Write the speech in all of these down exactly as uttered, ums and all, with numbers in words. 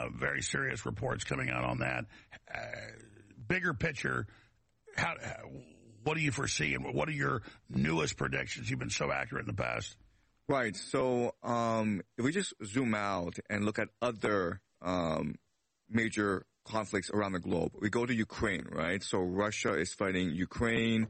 uh, very serious reports coming out on that. Uh, bigger picture, how, how, what do you foresee, and what are your newest predictions? You've been so accurate in the past. Right. So um, if we just zoom out and look at other um, major conflicts around the globe, we go to Ukraine, right? So Russia is fighting Ukraine,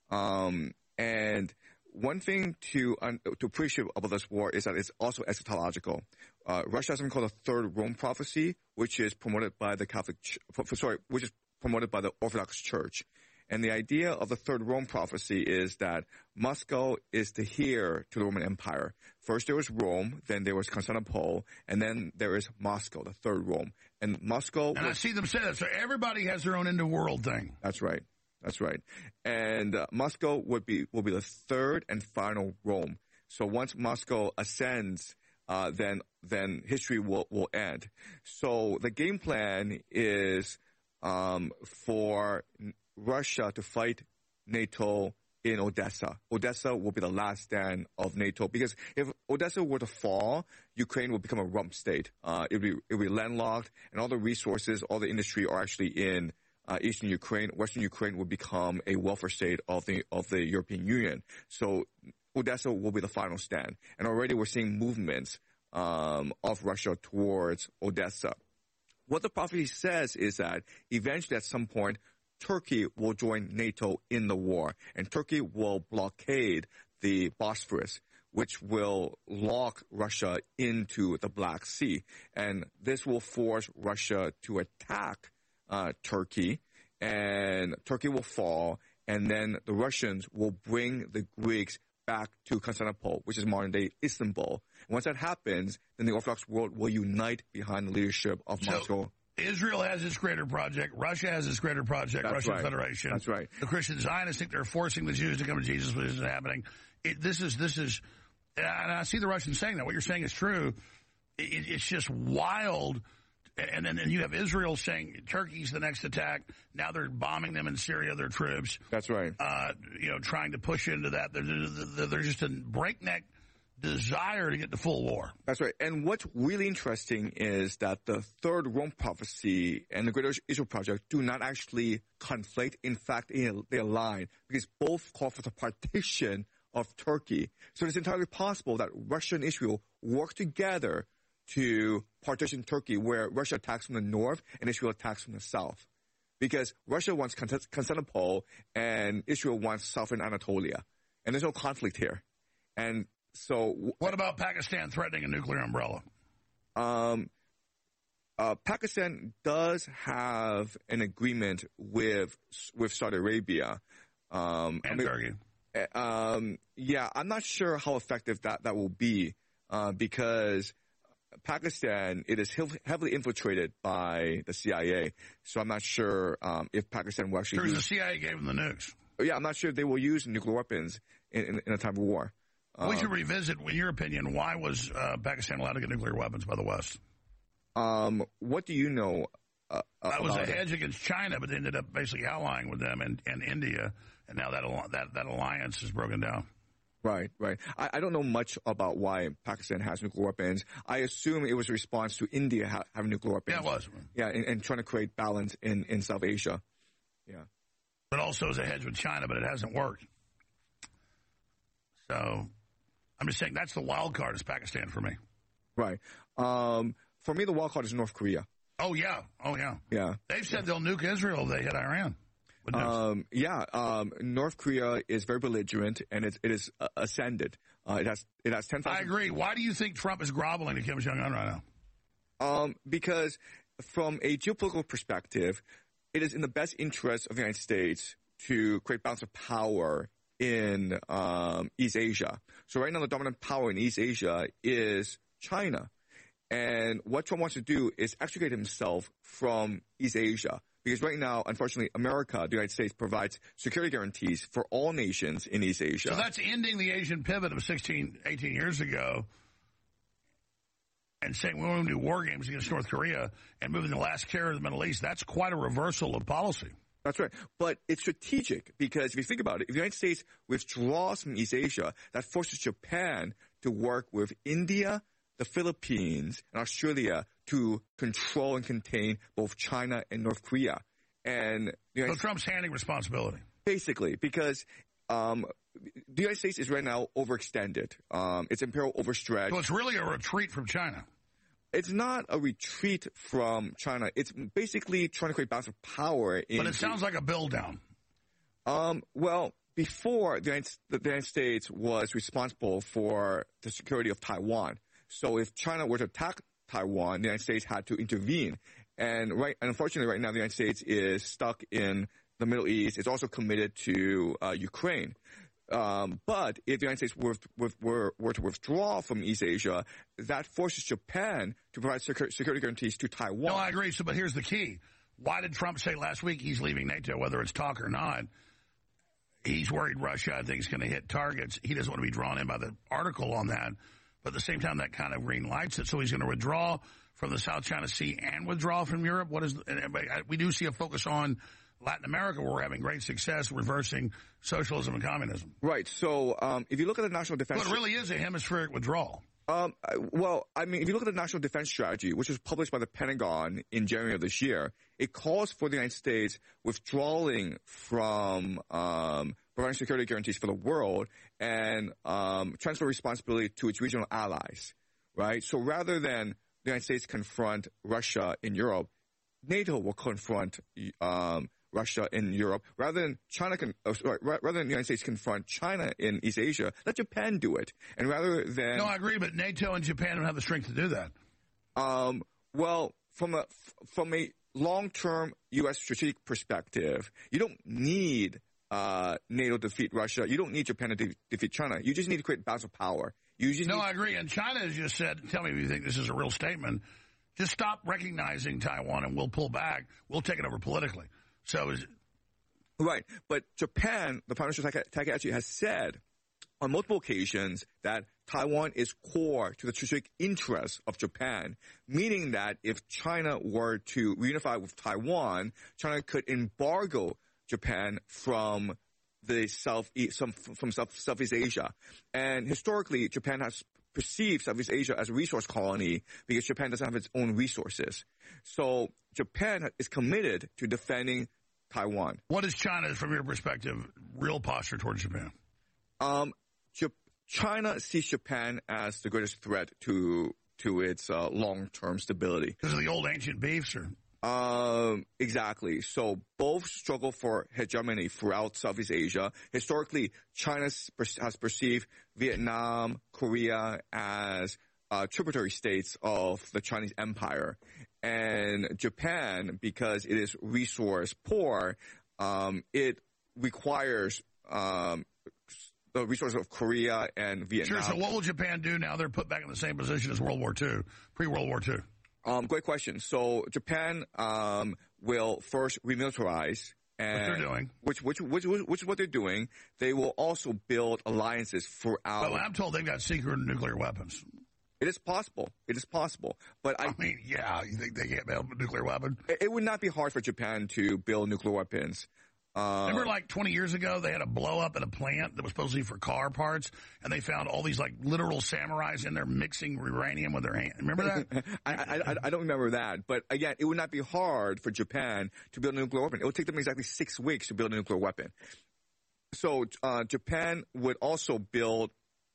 um, and one thing to um, to appreciate about this war is that it's also eschatological. Uh, Russia has something called the Third Rome Prophecy, which is promoted by the Catholic, Ch- sorry, which is promoted by the Orthodox Church. And the idea of the Third Rome Prophecy is that Moscow is the heir to the Roman Empire. First there was Rome, then there was Constantinople, and then there is Moscow, the Third Rome. And Moscow... And was, I see them say that, so everybody has their own end-of-world thing. That's right. That's right. And uh, Moscow would be will be the third and final Rome. So once Moscow ascends, uh, then then history will, will end. So the game plan is um, for Russia to fight NATO in Odessa. Odessa will be the last stand of NATO, because if Odessa were to fall, Ukraine will become a rump state. Uh, it will be, it will be landlocked, and all the resources, all the industry are actually in uh, eastern Ukraine. Western Ukraine will become a welfare state of the of the European Union. So Odessa will be the final stand, and already we're seeing movements um, of Russia towards Odessa. What the prophecy says is that eventually, at some point, Turkey will join NATO in the war, and Turkey will blockade the Bosphorus, which will lock Russia into the Black Sea. And this will force Russia to attack uh, Turkey, and Turkey will fall, and then the Russians will bring the Greeks back to Constantinople, which is modern-day Istanbul. And once that happens, then the Orthodox world will unite behind the leadership of so, Moscow. Israel has its greater project. Russia has its greater project. That's Russian right. Federation. That's right. The Christian Zionists think they're forcing the Jews to come to Jesus, but this isn't happening. It, this is, this is, and I see the Russians saying that. What you're saying is true. It, it's just wild. And then and you have Israel saying Turkey's the next attack. Now they're bombing them in Syria, their troops. That's right. Uh, you know, trying to push into that. They're, they're, they're just a breakneck desire to get to full war. That's right. And what's really interesting is that the Third Rome Prophecy and the Greater Israel Project do not actually conflict. In fact, they align, because both call for the partition of Turkey. So it's entirely possible that Russia and Israel work together to partition Turkey, where Russia attacks from the north and Israel attacks from the south. Because Russia wants Constantinople and Israel wants southern Anatolia. And there's no conflict here. And so... What about Pakistan threatening a nuclear umbrella? Um, uh, Pakistan does have an agreement with, with Saudi Arabia. Um, and I mean, Turkey. Um, yeah, I'm not sure how effective that, that will be, uh, because Pakistan, it is heavily infiltrated by the C I A, so I'm not sure um, if Pakistan will actually Because use... the C I A gave them the nukes. Yeah, I'm not sure if they will use nuclear weapons in, in, in a time of war. We should revisit, in your opinion, why was uh, Pakistan allowed to get nuclear weapons by the West? Um, what do you know uh, That was a it? hedge against China, but they ended up basically allying with them and, and India, and now that, that that alliance is broken down. Right, right. I, I don't know much about why Pakistan has nuclear weapons. I assume it was a response to India ha- having nuclear weapons. Yeah, it was. Yeah, and, and trying to create balance in, in South Asia. Yeah. But also as a hedge with China, but it hasn't worked. So, I'm just saying that's the wild card is Pakistan for me. Right. Um, for me, the wild card is North Korea. Oh, yeah. Oh, yeah. Yeah. They've said they'll nuke Israel if they hit Iran. Um, yeah, um, North Korea is very belligerent, and it, it is uh, ascended. Uh, it has, it has ten thousand. I agree. Why do you think Trump is groveling to Kim Jong-un right now? Um, because from a geopolitical perspective, it is in the best interest of the United States to create balance of power in, um, East Asia. So right now the dominant power in East Asia is China. And what Trump wants to do is extricate himself from East Asia. Because right now, unfortunately, America, the United States, provides security guarantees for all nations in East Asia. So that's ending the Asian pivot of sixteen, eighteen years ago and saying we want to do war games against North Korea and moving the last carrot of the Middle East. That's quite a reversal of policy. That's right. But it's strategic because if you think about it, if the United States withdraws from East Asia, that forces Japan to work with India, the Philippines, and Australia to control and contain both China and North Korea. And the so Trump's handing responsibility. Basically, because um, the United States is right now overextended. Um, it's imperial overstretched. So it's really a retreat from China. It's not a retreat from China. It's basically trying to create balance of power. In but it sounds like a build down. Um, well, before the United, the United States was responsible for the security of Taiwan. So if China were to attack Taiwan, the United States had to intervene. And right, and unfortunately, right now the United States is stuck in the Middle East. It's also committed to uh, Ukraine. Um, but if the United States were, were, were to withdraw from East Asia, that forces Japan to provide security guarantees to Taiwan. No, I agree. So, but here's the key. Why did Trump say last week he's leaving NATO, whether it's talk or not? He's worried Russia, I think, is going to hit targets. He doesn't want to be drawn in by the article on that. But at the same time, that kind of green lights it. So he's going to withdraw from the South China Sea and withdraw from Europe. What is, we do see a focus on Latin America, where we're having great success reversing socialism and communism. Right. So um, if you look at the national defense... Well, it really is a hemispheric withdrawal. Um, well, I mean, if you look at the National Defense Strategy, which was published by the Pentagon in January of this year, it calls for the United States withdrawing from um, providing security guarantees for the world and um, transfer responsibility to its regional allies, right? So rather than the United States confront Russia in Europe, NATO will confront um, Russia in Europe. Rather than China, can, uh, sorry, rather than the United States confront China in East Asia, let Japan do it. And rather than no, I agree, but NATO and Japan don't have the strength to do that. Um, well, from a from a long-term U S strategic perspective, you don't need uh, NATO to defeat Russia. You don't need Japan to de- defeat China. You just need to create balance of power. You just no, need- I agree. And China has just said, tell me if you think this is a real statement. Just stop recognizing Taiwan and we'll pull back. We'll take it over politically. So is right, but Japan, the Prime Minister Takahashi has said on multiple occasions that Taiwan is core to the strategic interests of Japan, meaning that if China were to reunify with Taiwan, China could embargo Japan from the South some from South, Southeast Asia. And historically, Japan has perceived Southeast Asia as a resource colony because Japan doesn't have its own resources. So Japan is committed to defending Taiwan. What is China's, from your perspective, real posture towards Japan? Um, China sees Japan as the greatest threat to to its uh, long-term stability. Because of the old ancient beefs, or? Um, exactly. So both struggle for hegemony throughout Southeast Asia. Historically, China has perceived Vietnam, Korea as uh, tributary states of the Chinese Empire. And Japan, because it is resource poor, um, it requires um, the resources of Korea and Vietnam. Sure. So what will Japan do now they're put back in the same position as World War Two, pre-World War Two? Um, great question. So Japan um, will first remilitarize. And what they're doing. Which, which, which, which is what they're doing. They will also build alliances throughout. Well, I'm told they've got secret nuclear weapons. It is possible. It is possible. But I, I mean, yeah, you think they can't build a nuclear weapon? It, it would not be hard for Japan to build nuclear weapons. Uh, Remember, like twenty years ago, they had a blow up at a plant that was supposed to be for car parts, and they found all these like literal samurais in there mixing uranium with their hand. Remember that? I, I, I don't remember that. But again, it would not be hard for Japan to build a nuclear weapon. It would take them exactly six weeks to build a nuclear weapon. So uh, Japan would also build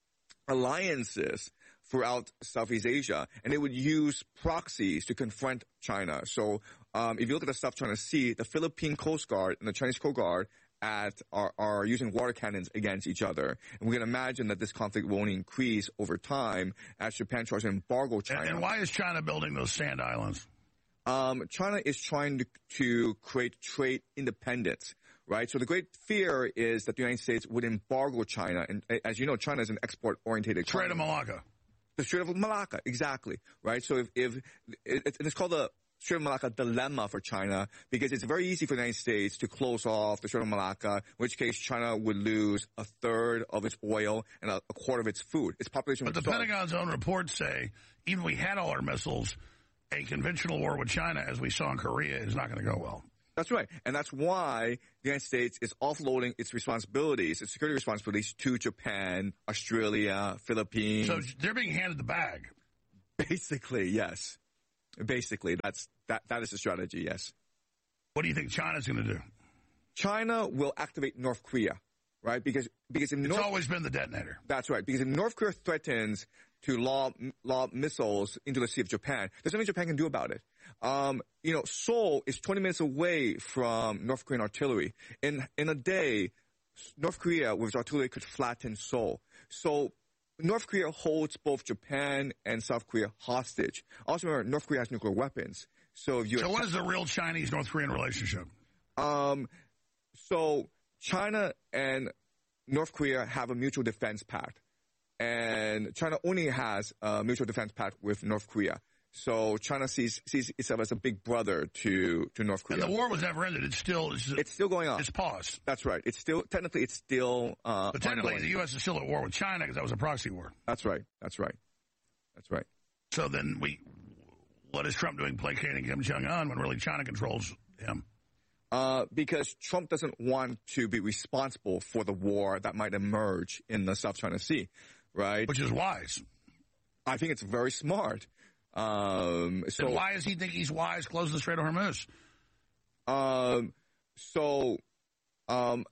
alliances throughout Southeast Asia, and it would use proxies to confront China. So um, if you look at the South China Sea, the Philippine Coast Guard and the Chinese Coast Guard at, are, are using water cannons against each other. And we can imagine that this conflict will only increase over time as Japan tries to embargo China. And, and why is China building those sand islands? Um, China is trying to, to create trade independence. Right, so the great fear is that the United States would embargo China, and as you know, China is an export-oriented economy. Strait of Malacca. The Strait of Malacca, exactly. Right, so if, if it, it's called the Strait of Malacca dilemma for China because it's very easy for the United States to close off the Strait of Malacca, in which case China would lose a third of its oil and a, a quarter of its food. Its population. But the start. Pentagon's own reports say even if we had all our missiles, a conventional war with China, as we saw in Korea, is not going to go well. That's right. And that's why the United States is offloading its responsibilities, its security responsibilities to Japan, Australia, Philippines. So they're being handed the bag. Basically, yes. Basically, that's that. That is the strategy. Yes. What do you think China's going to do? China will activate North Korea, right? Because because if it's North, always been the detonator. That's right. Because if North Korea threatens to lob, lob missiles into the Sea of Japan, there's nothing Japan can do about it. Um, you know, Seoul is twenty minutes away from North Korean artillery. In in a day, North Korea with artillery could flatten Seoul. So North Korea holds both Japan and South Korea hostage. Also remember, North Korea has nuclear weapons. So if you so what is the real Chinese-North Korean relationship? Um, so China and North Korea have a mutual defense pact. And China only has a mutual defense pact with North Korea. So China sees sees itself as a big brother to, to North Korea. And the war was never ended. It's still it's, it's still going on. It's paused. That's right. It's still technically it's still uh, but technically ongoing. The U S is still at war with China because that was a proxy war. That's right. That's right. That's right. So then we, what is Trump doing placating Kim Jong Un when really China controls him? Uh, because Trump doesn't want to be responsible for the war that might emerge in the South China Sea, right? Which is wise. I think it's very smart. Um, so and why does he think he's wise closing the Strait of Hormuz? Um, so, um,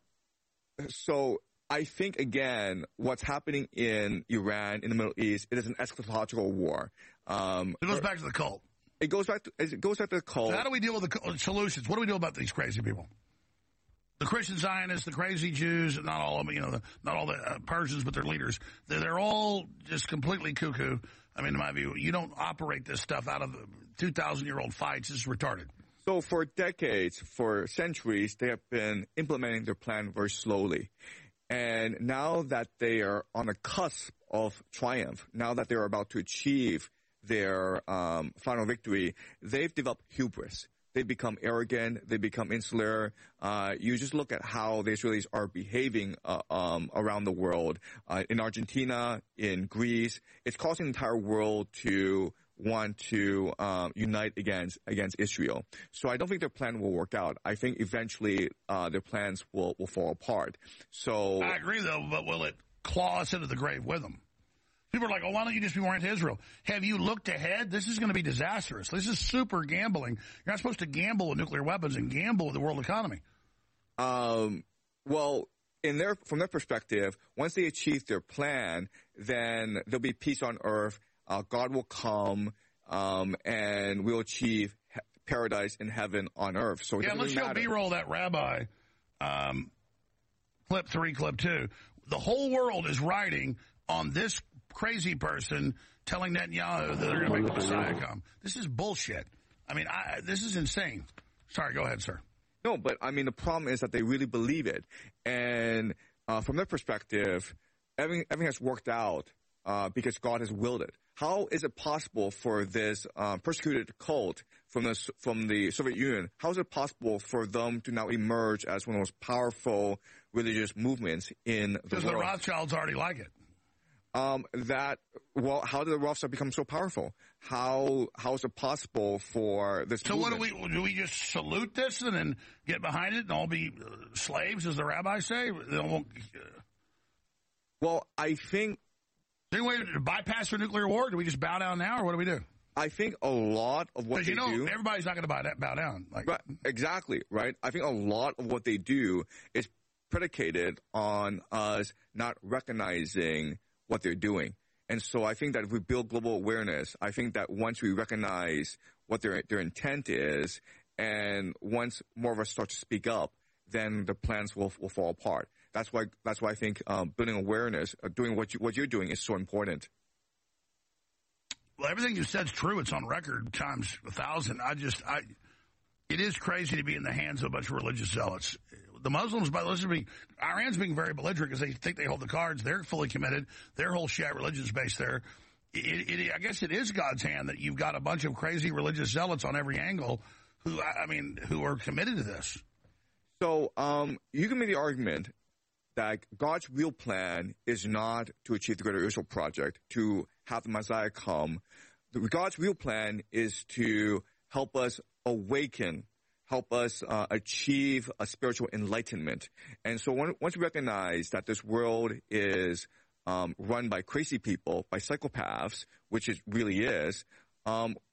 so I think again, what's happening in Iran, in the Middle East, it is an eschatological war. Um, it goes back to the cult. It goes back to, it goes back to the cult. So how do we deal with the solutions? What do we do about these crazy people? The Christian Zionists, the crazy Jews, not all of them, you know, the, not all the uh, Persians, but their leaders. They're, they're all just completely cuckoo. I mean, in my view, you don't operate this stuff out of two thousand year old fights. It's retarded. So for decades, for centuries, they have been implementing their plan very slowly. And now that they are on the cusp of triumph, now that they're about to achieve their um, final victory, they've developed hubris. They become arrogant. They become insular. Uh, you just look at how the Israelis are behaving uh, um, around the world. Uh, in Argentina, in Greece, it's causing the entire world to want to um, unite against against Israel. So I don't think their plan will work out. I think eventually uh, their plans will, will fall apart. So I agree, though, but will it claw us into the grave with them? People are like, oh, why don't you just be more into Israel? Have you looked ahead? This is going to be disastrous. This is super gambling. You're not supposed to gamble with nuclear weapons and gamble with the world economy. Um, well, in their from their perspective, once they achieve their plan, then there'll be peace on earth. Uh, God will come, um, and we'll achieve he- paradise in heaven on earth. So it yeah, let's really show B-roll that rabbi, um, clip three, clip two. The whole world is riding on this crazy person telling Netanyahu that they're going to make the Messiah come. This is bullshit. I mean, I, this is insane. Sorry, go ahead, sir. No, but I mean, the problem is that they really believe it. And uh, from their perspective, everything, everything has worked out uh, because God has willed it. How is it possible for this um, persecuted cult from the, from the Soviet Union, how is it possible for them to now emerge as one of the most powerful religious movements in the world? Because the Rothschilds already like it. Um, that, well, how did the Rothschild become so powerful? How, how is it possible for this So movement? what do we, do we just salute this and then get behind it and all be uh, slaves, as the rabbis say? They won't, uh, well, I think... Is there any way to bypass a nuclear war? Do we just bow down now, or what do we do? I think a lot of what they you know, do... everybody's not going to bow, bow down. Like, right, exactly, right? I think a lot of what they do is predicated on us not recognizing what they're doing. And so I think that if we build global awareness, I think that once we recognize what their their intent is, and once more of us start to speak up, then the plans will will fall apart. That's why that's why I think um, building awareness, uh, doing what you what you're doing, is so important. Well, everything you said is true. It's on record times a thousand. I just, I, it is crazy to be in the hands of a bunch of religious zealots. The Muslims, by listen to me, Iran's being very belligerent because they think they hold the cards. They're fully committed. Their whole Shiite religion's based there. It, it, I guess it is God's hand that you've got a bunch of crazy religious zealots on every angle who, I mean, who are committed to this. So um, you can make the argument that God's real plan is not to achieve the Greater Israel Project, to have the Messiah come. God's real plan is to help us awaken, help us uh, achieve a spiritual enlightenment. And so when, once we recognize that this world is um, run by crazy people, by psychopaths, which it really is, um,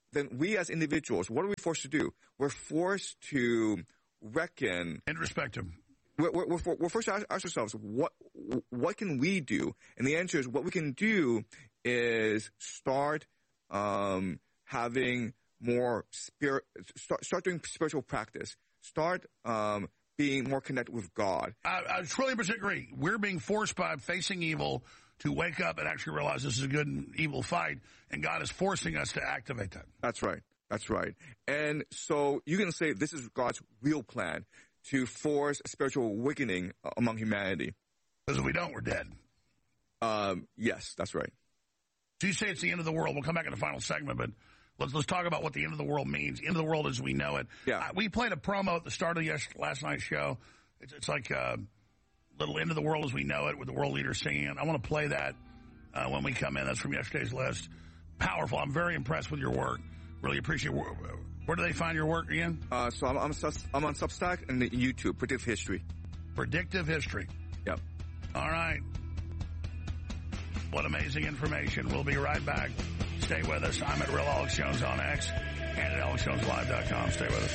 then we as individuals, what are we forced to do? We're forced to reckon. Introspective. We're, we're, we're, we're forced to ask, ask ourselves, what, what can we do? And the answer is what we can do is start, um, having more spirit, start, start doing spiritual practice. Start, um, being more connected with God. I, I totally agree. We're being forced by facing evil to wake up and actually realize this is a good and evil fight, and God is forcing us to activate that. That's right. That's right. And so you can say this is God's real plan to force spiritual awakening among humanity. Because if we don't, we're dead. Um, yes, that's right. So you say it's the end of the world. We'll come back in the final segment, but let's let's talk about what the end of the world means. End of the world as we know it. Yeah. Uh, we played a promo at the start of yes, last night's show. It's, it's like a little end of the world as we know it with the world leaders singing. I want to play that uh, when we come in. That's from yesterday's list. Powerful. I'm very impressed with your work. Really appreciate it. Where do they find your work again? Uh, so I'm, I'm, I'm on Substack and YouTube, Predictive History. Predictive History. Yep. All right. What amazing information. We'll be right back. Stay with us. I'm at Real Alex Jones on X and at alex jones live dot com. Stay with us.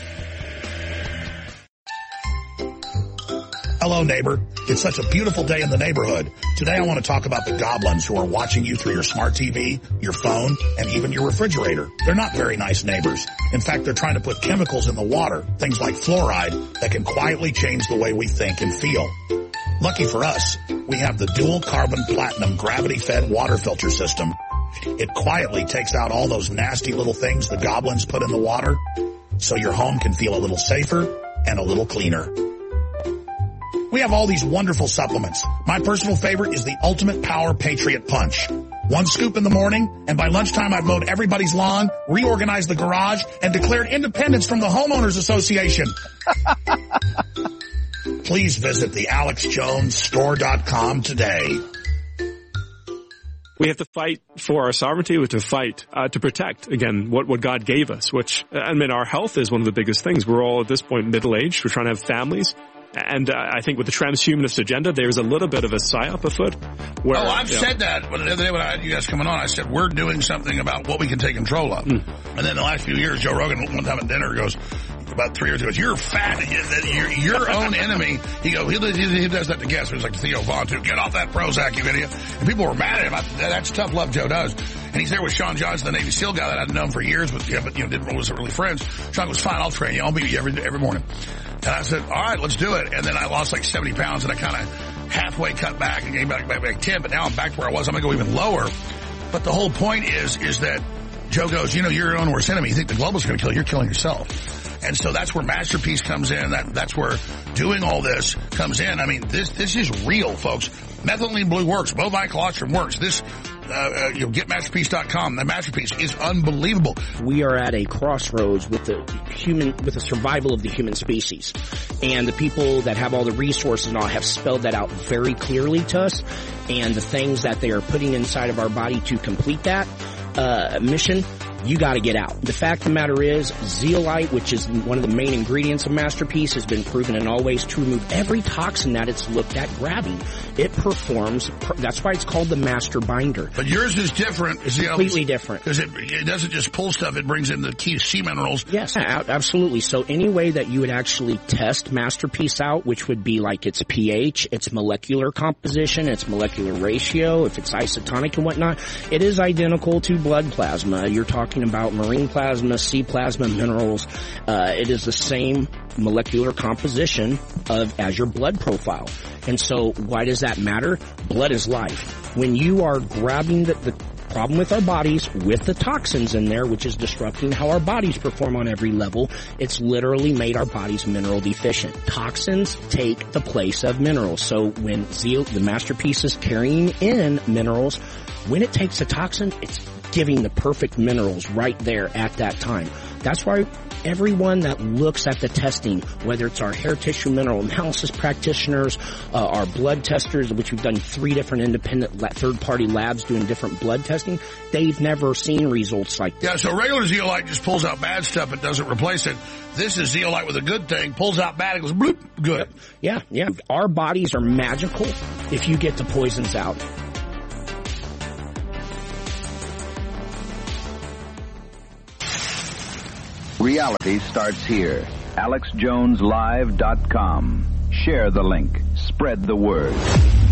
Hello, neighbor. It's such a beautiful day in the neighborhood. Today I want to talk about the goblins who are watching you through your smart T V, your phone, and even your refrigerator. They're not very nice neighbors. In fact, they're trying to put chemicals in the water, things like fluoride, that can quietly change the way we think and feel. Lucky for us, we have the dual carbon platinum gravity-fed water filter system. It quietly takes out all those nasty little things the goblins put in the water, so your home can feel a little safer and a little cleaner. We have all these wonderful supplements. My personal favorite is the Ultimate Power Patriot Punch. One scoop in the morning, and by lunchtime I've mowed everybody's lawn, reorganized the garage, and declared independence from the Homeowners Association. Please visit the alex jones store dot com today. We have to fight for our sovereignty. We have to fight uh, to protect, again, what, what God gave us, which, I mean, our health is one of the biggest things. We're all at this point middle-aged. We're trying to have families. And uh, I think with the transhumanist agenda, there's a little bit of a psyop afoot. Where, oh, I've you know, said that. The other day when I had you guys coming on, I said, we're doing something about what we can take control of. Mm. And then the last few years, Joe Rogan, one time at dinner, goes, about three years ago, you're fat. You're your own enemy. He goes, he, he, he does that to guests. It was like Theo Vaughn, too. Get off that Prozac, you idiot. And people were mad at him. I, that's tough love Joe does. And he's there with Sean Johnson, the Navy SEAL guy that I'd known for years, but, yeah, but you know, didn't wasn't really friends. Sean goes, fine, I'll train you. I'll meet you every, every morning. And I said, all right, let's do it. And then I lost like seventy pounds, and I kind of halfway cut back and came back, back, back ten, but now I'm back to where I was. I'm going to go even lower. But the whole point is, is that Joe goes, you know, you're your own worst enemy. You think the global's going to kill you. You're killing yourself. And so that's where Masterpiece comes in. That, that's where doing all this comes in. I mean, this, this is real, folks. Methylene blue works. Bovine colostrum works. This, uh, uh, you know, get masterpiece dot com. The Masterpiece is unbelievable. We are at a crossroads with the human, with the survival of the human species. And the people that have all the resources and all have spelled that out very clearly to us. And the things that they are putting inside of our body to complete that, uh, mission, you got to get out. The fact of the matter is, zeolite, which is one of the main ingredients of Masterpiece, has been proven in all ways to remove every toxin that it's looked at grabbing. It performs, that's why it's called the Master Binder. But yours is different. Is the completely different. Because it, it doesn't just pull stuff, it brings in the key sea minerals. Yes, absolutely. So any way that you would actually test Masterpiece out, which would be like its pH, its molecular composition, its molecular ratio, if it's isotonic and whatnot, it is identical to blood plasma. You're talking about marine plasma, sea plasma, minerals. Uh, it is the same molecular composition of as your blood profile. And so why does that matter? Blood is life. When you are grabbing the, the problem with our bodies with the toxins in there, which is disrupting how our bodies perform on every level, it's literally made our bodies mineral deficient. Toxins take the place of minerals. So when Zeo, the Masterpiece is carrying in minerals, when it takes a toxin, it's giving the perfect minerals right there at that time. That's why everyone that looks at the testing, whether it's our hair tissue mineral analysis practitioners, uh, our blood testers, which we've done three different independent la- third-party labs doing different blood testing, they've never seen results like that. Yeah, so regular zeolite just pulls out bad stuff. It doesn't replace it. This is zeolite with a good thing. Pulls out bad. It goes bloop. Good. Yep. Yeah, yeah. Our bodies are magical if you get the poisons out. Reality starts here. Alex Jones Live dot com. Share the link. Spread the word.